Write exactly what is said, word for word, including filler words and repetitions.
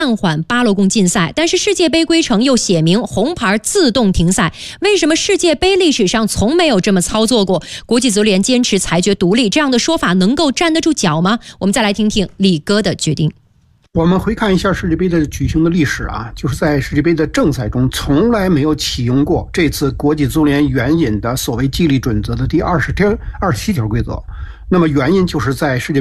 暂缓巴罗贡禁赛，但是世界杯规程又写明红牌自动停赛。为什么世界杯历史上从没有这么操作过？国际足联坚持裁决独立，这样的说法能够站得住脚吗？我们再来听听李哥的决定。 我们回看一下世界杯的举行的历史啊，就是在世界杯的正赛中从来没有启用过这次国际足联援引的所谓激励准则的第二十条、二十七条规则。那么原因就是在世界杯